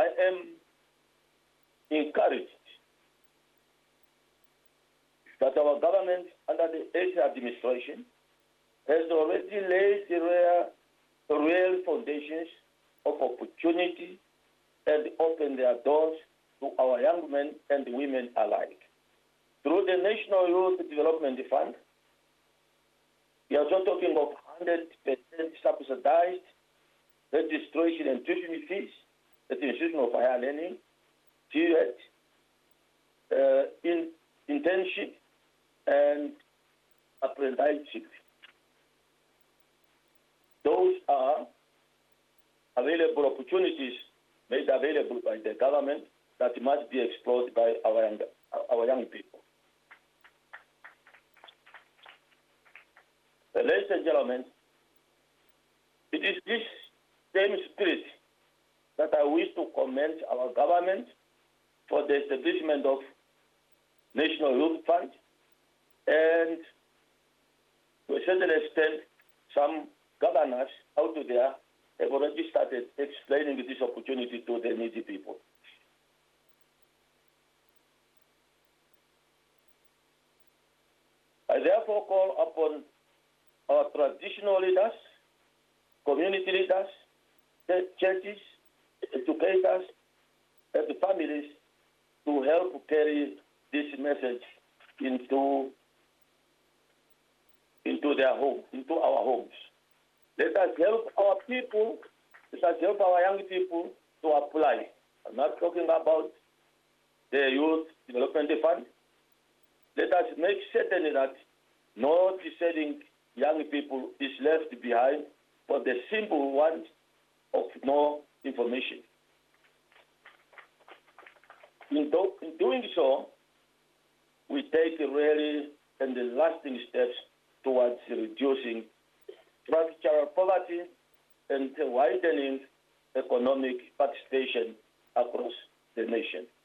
I am encouraged that our government under the ACE administration has already laid the real foundations of opportunity and opened their doors to our young men and women alike. Through the National Youth Development Fund, we are also talking of 100% subsidized registration and tuition fees at the Institution of Higher Learning, TUET, in internship and apprenticeship. Those are available opportunities made available by the government that must be explored by our young people. Ladies and gentlemen, it is this same spirit that I wish to commend our government for the establishment of National Youth Fund, and to a certain extent, some governors out there have already started explaining this opportunity to the needy people. I therefore call upon our traditional leaders, community leaders, churches, educators, and the families to help carry this message into their home, into our homes. Let us help our people, let us help our young people to apply. I'm not talking about the Youth Development Fund. Let us make certain that no deserving young people is left behind for the simple want of no information. In doing so, we take really and lasting steps towards reducing structural poverty and widening economic participation across the nation.